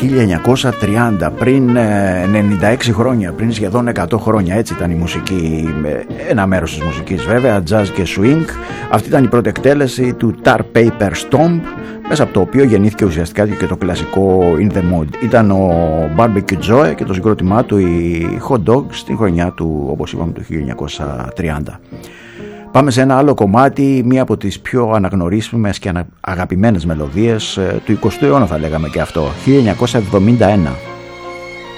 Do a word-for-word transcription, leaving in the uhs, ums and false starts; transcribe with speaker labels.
Speaker 1: χίλια εννιακόσια τριάντα, πριν ενενήντα έξι χρόνια, πριν σχεδόν εκατό χρόνια. Έτσι ήταν η μουσική, ένα μέρος της μουσικής βέβαια, jazz και swing. Αυτή ήταν η πρώτη εκτέλεση του Tar Paper Stomp, μέσα από το οποίο γεννήθηκε ουσιαστικά και το κλασικό In The Mood. Ήταν ο Barbecue Joe και το συγκρότημά του οι Hot Dogs στην χρονιά του, όπως είπαμε, του χίλια εννιακόσια τριάντα. Πάμε σε ένα άλλο κομμάτι, μία από τις πιο αναγνωρίσιμες και αγαπημένες μελωδίες του εικοστού αιώνα, θα λέγαμε και αυτό, χίλια εννιακόσια εβδομήντα ένα.